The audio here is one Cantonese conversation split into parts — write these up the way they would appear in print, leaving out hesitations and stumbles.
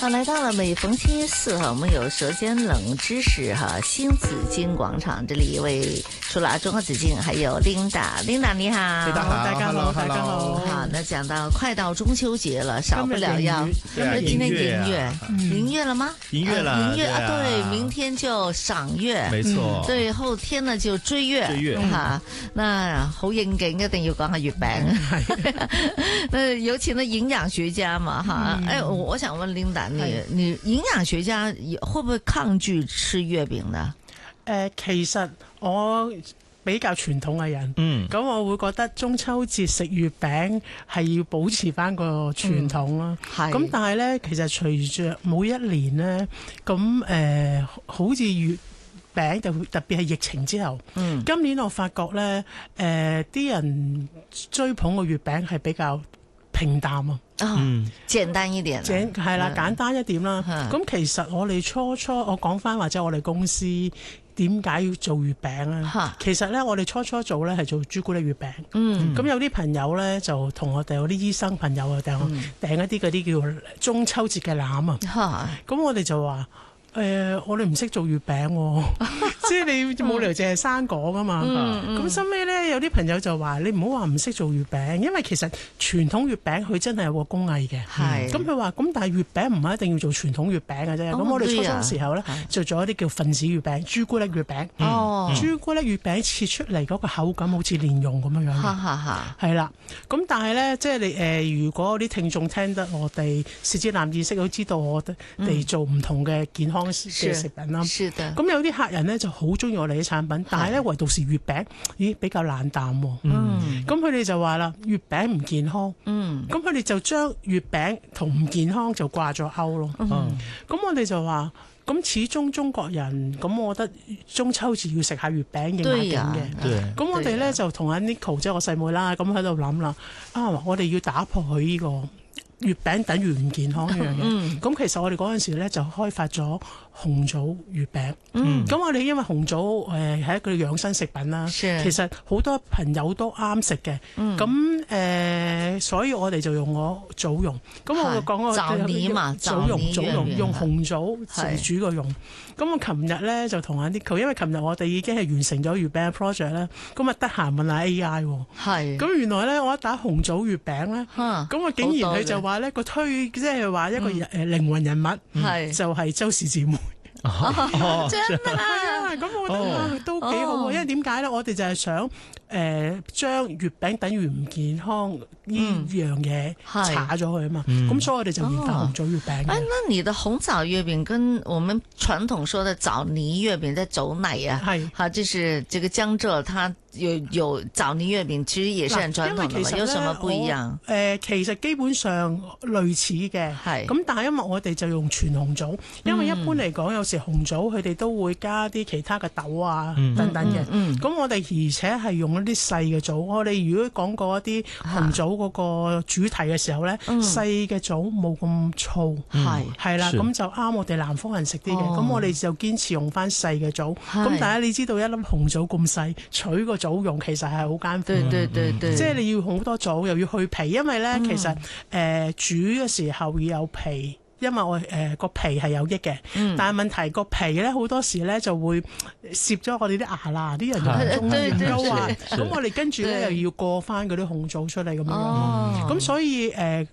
好，来到了每逢星期四哈，我们有舌尖冷知识哈，新紫荊广场这里一位除了中国紫荆，还有 Linda 你好， 大家好，大家好。 好，那讲到快到中秋节了，少不了要今天迎月了吗？ 迎月了， 迎月啊，对，明天就賞月， 沒錯， 對，後天呢就追月，吓，那好應景，一定要講下月餅。那尤其呢營養學家嘛，哈，我想問 Linda，你營養學家會不會抗拒吃月餅呢？ 其實我比較傳統嘅人，咁我會覺得中秋節食月餅係要保持翻個傳統咯。咁但係呢，其實隨着每一年呢，咁好似月餅特別係疫情之後，今年我發覺呢，啲人追捧個月餅係比較平淡啊。 簡單一點， 係啦，簡單一點啦。咁其實我哋初我講翻或者我哋公司點解要做月餅咧？其實咧，我哋初做咧係做朱古力月餅。咁有啲朋友咧就同我哋有啲醫生朋友啊訂一啲嗰啲叫中秋節嘅籃啊。咁我哋就話。我哋唔識做月餅喎，即係你冇理由淨係生果噶嘛。咁收尾咧，有啲朋友就話：你唔好話唔識做月餅，因為其實傳統月餅佢真係有個工藝嘅。咁佢話：咁但係月餅唔係一定要做傳統月餅嘅啫。咁我哋初嘅時候咧，就做一啲叫分子月餅、朱古力月餅。朱古力月餅切出嚟嗰個口感好似蓮蓉咁樣樣。係啦。咁但係咧，即係你如果啲聽眾聽得我哋舌尖男意識都知道我哋做唔同嘅健康嘅食品啦，咁有啲客人咧就好中意我哋啲產品，但係咧唯獨是月餅，比較冷淡喎。咁佢哋就話啦，月餅唔健康。咁佢哋就將月餅同唔健康就掛咗鈎咯。咁我哋就話，咁始終中國人，咁我覺得中秋節要食下月餅應下景嘅。咁我哋咧就同阿 Nicole 即係我細妹啦，咁喺度諗啦，我哋要打破佢呢個月餅等於唔健康呢樣嘢。咁其實我哋嗰陣時咧就開發咗紅棗月餅。咁我哋因為紅棗係一個養生食品啦，其實好多朋友都啱食嘅。咁所以我哋就用棗蓉。咁我講個棗蓉用紅棗嚟煮個蓉。咁我琴日咧就同阿 Nicole， 因為琴日我哋已經係完成咗月餅 project 咧，咁啊得閒問下 AI 喎。咁原來咧我一打紅棗月餅咧，咁我竟然佢就話咧個即係話一個靈魂人物就係周氏姊妹。真啊！咁我覺得都幾好，因為點解咧？我哋就係想將月餅等於唔健康呢樣嘢查咗佢啊嘛。咁所以我哋就研發紅棗月餅。 那你的紅棗月餅跟我們傳統說的棗泥月餅，即係棗泥啊，好，就是這個江浙，它有棗泥月餅，其實也是很傳統的嘛，有什麼不一樣？ 其實基本上類似嘅，咁但係因為我哋就用全紅棗，因為一般嚟講有時紅棗佢哋都會加啲其他嘅豆啊等等嘅。咁我哋而且係用一啲細嘅棗。我哋如果講過一啲紅棗嗰個主題嘅時候咧，細嘅棗冇咁燥，係啦，咁就啱我哋南方人食啲嘅。咁我哋就堅持用翻細嘅棗。咁大家你知道一粒紅棗咁細，取個棗蓉其實係好艱苦。即係你要好多棗，又要去皮，因為咧其實煮嘅時候要有皮。因為我個皮係有益嘅，但係問題個皮咧好多時咧就會攝咗我哋啲牙罅，啲人就唔中意話，咁我哋跟住咧又要過翻嗰啲紅棗出嚟咁樣，咁所以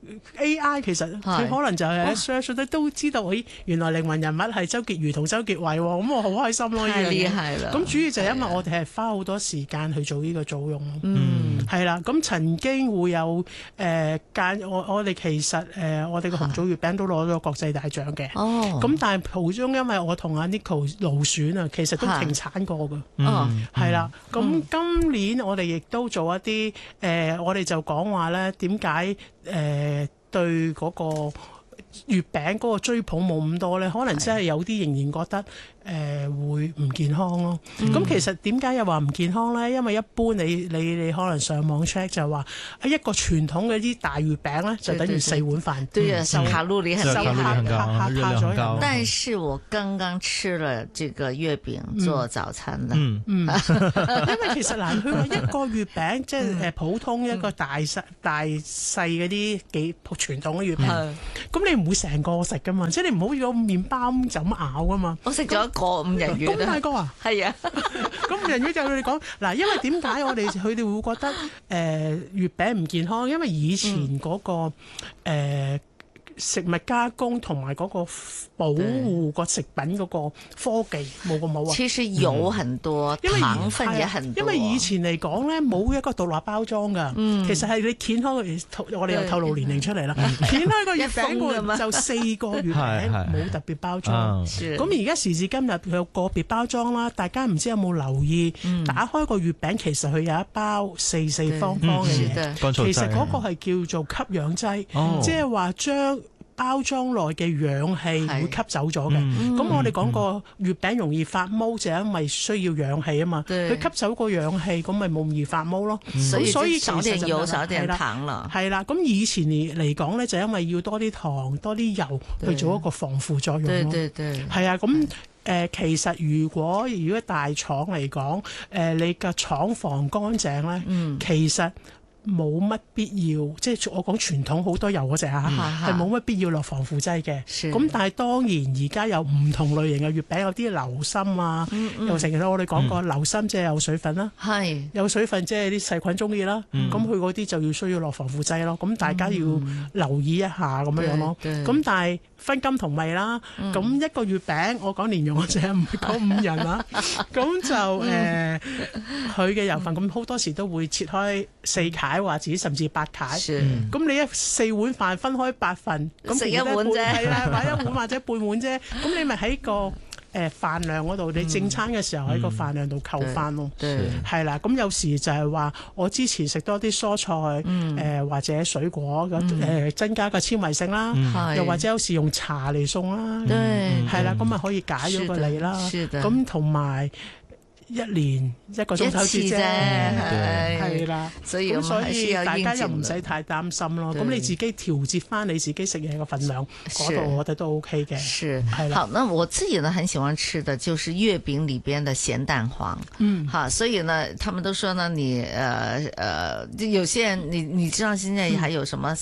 AI 其實佢可能就係 search 都知道，原來靈魂人物係周潔如同周潔慧喎，咁我好開心咯呢樣嘢。咁主要就係因為我哋係花好多時間去做呢個棗蓉咯，係啦。咁曾經會有我哋其實我哋個紅棗月餅都攞咗國際大獎嘅，咁但係途中因為我同阿 Nicole 勞選啊，其實都停產過㗎，係啦。咁今年我哋亦都做一啲我哋就講話咧，點解對嗰個月餅嗰個追捧冇咁多咧？可能真係有啲仍然覺得會唔健康咯。咁其實點解又話唔健康咧？因為一般你可能上網 check 就話一個傳統嘅啲大月餅咧，就等於4碗飯。 對啊，卡路里很高， 熱量很高。 但是我剛剛吃了這個月餅做早餐啦。 因為其實嗱，佢話一個月餅即係普通一個大細嗰啲幾傳統嘅月餅，咁你唔會成個食噶嘛，即係你唔好用麵包就咁咬噶嘛。 我食咗一個5仁月咁大個啊？ 係啊。 咁5仁月就你講嗱，因為點解佢哋會覺得月餅唔健康？因為以前嗰個食物加工同埋嗰個保護個食品嗰個科技冇咁好啊。 其實油很多，糖分也很多。 因為以前嚟講咧，冇一個獨立包裝噶。其實係你掀開我哋又透露年齡出嚟啦。掀開個月餅就4個月餅，冇特別包裝。咁而家時至今日佢有個別包裝啦。大家唔知有冇留意？打開個月餅其實佢有一包四方方嘅嘢。其實嗰個係叫做吸氧劑，即係話將包裝內嘅氧氣會吸走咗嘅。咁我哋講過月餅容易發毛，就係因為需要氧氣啊嘛。佢吸走個氧氣，咁咪冇咁易發毛咯。所以少啲油，少啲糖啦。係啦，咁以前嚟講咧，就因為要多啲糖、多啲油去做一個防腐作用咯。係啊，咁其實如果大廠嚟講，你嘅廠房乾淨咧，其實冇乜必要，即係我講傳統好多油嗰隻係冇乜必要落防腐劑嘅。咁但係當然而家有唔同類型嘅月餅，有啲流心啊，又成日我哋講過流心即係有水分啦，有水分即係啲細菌中意啦。咁佢嗰啲就要需要落防腐劑咯。咁大家要留意一下咁樣咯。咁但係分金同味啦。咁一個月餅，我講蓮蓉我淨係唔係講5仁啦。咁就佢嘅油份咁好多時都會切開4塊或者甚至8塊，咁你4碗飯分開8份，咁食一碗啫， 係啦，或1碗或者半碗啫，咁你咪喺個飯量嗰度，你正餐嘅時候喺個飯量度扣翻咯，係啦。咁有時就係話我之前食多啲蔬菜，或者水果增加個纖維性啦，又或者有時用茶嚟送啦，係啦，咁咪可以解咗個脷啦。咁同埋1年1個鐘頭節啫，係啦，所以大家又唔使太擔心咯。咁你自己調節翻你自己食嘢嘅份量，嗰度我覺得都 OK 嘅。 是，好，那我自己呢很喜歡吃的就是月餅裏邊的鹹蛋黃。好，所以呢，他們都說呢，你有些人你知道現在還有什麼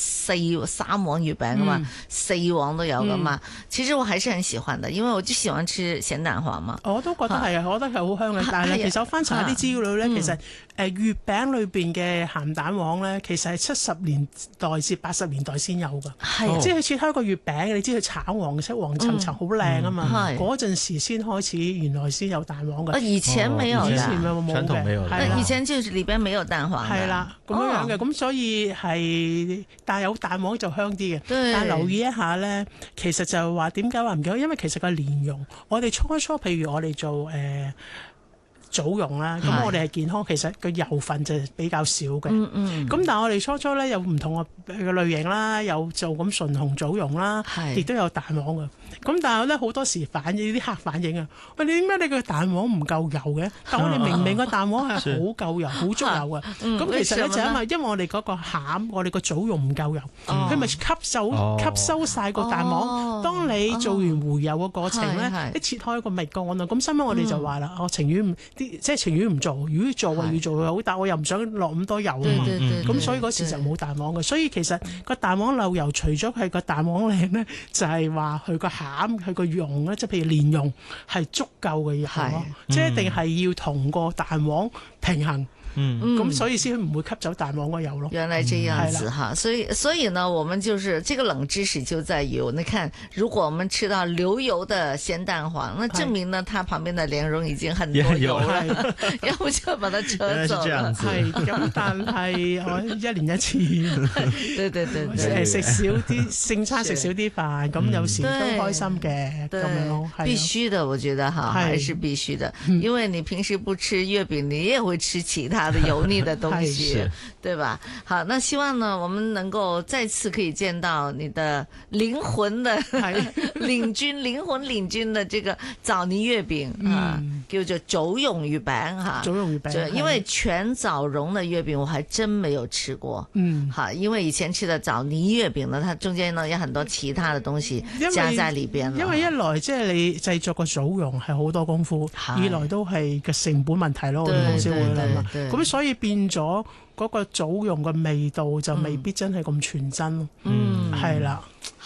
3黃月餅嘛，4黃都有噶嘛。其實我還是很喜歡的，因為我就喜歡吃鹹蛋黃嘛。我都覺得係啊，我覺得係好香嘅。但係其實我翻查啲資料咧，其實月餅裏邊嘅鹹蛋黃咧，其實係70年代至80年代先有㗎。即係佢切開個月餅，你知佢橙黃色黃層層好靚啊嘛。嗰陣時先開始，原來先有蛋黃嘅。以前沒有，以前冇嘅。以前就是裏邊沒有蛋黃。係啦，咁樣嘅，咁所以係，但係有蛋黃就香啲嘅。但係留意一下咧，其實就話點解話唔記得？因為其實個蓮蓉，我哋初譬如我哋做棗蓉啦，咁我哋係健康，其實個油分就比較少嘅。咁但係我哋初咧有唔同嘅類型啦，有做咁純紅棗蓉啦，亦都有蛋黃嘅。咁但係咧好多時啲客反映啊，喂，你點解你個蛋黃唔夠油嘅？但我哋明明個蛋黃係好夠油、好足油嘅。咁其實咧就因為我哋嗰個餡，我哋個棗蓉唔夠油，佢咪吸收晒個蛋黃。當你做完回油嘅過程咧，一切開個蜜乾啊，咁所以我哋就話啦，我情願唔做，如果做要做好，但我又唔想落咁多油啊嘛。咁所以嗰時就冇蛋黃嘅。所以其實個蛋黃漏油，除咗係個蛋黃靚咧，就係話佢個餡、佢個蓉咧，即係譬如蓮蓉係足夠嘅油咯，即係一定係要同個蛋黃平衡。咁所以先唔會吸走蛋黃個油咯。原來這樣子哈，所以呢，我們就是這個冷知識就在於，你看，如果我們吃到流油的鹹蛋黃，那證明呢，它旁邊的蓮蓉已經很多油了，然後就把它扯走了。係咁，但係我1年1次，對，食少啲正餐，食少啲飯，咁有時都開心嘅咁樣咯。必須的，我覺得哈，還是必須的，因為你平時不吃月餅，你也會吃其他的油膩的東西，對吧？好，那希望呢，我們能夠再次可以見到你的靈魂的靈魂領軍的這個棗泥月餅啊，叫做棗蓉月餅哈。棗蓉月餅，因為全棗蓉的月餅我還真沒有吃過。好，因為以前吃的棗泥月餅呢，它中間呢有很多其他的東西加在裏邊。因為一來即係你製作個棗蓉係好多功夫，二來都係個成本問題咯，我哋公司會諗啊。咁所以變咗嗰個棗蓉嘅味道就未必真係咁全真咯。係啦。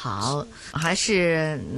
好，還是。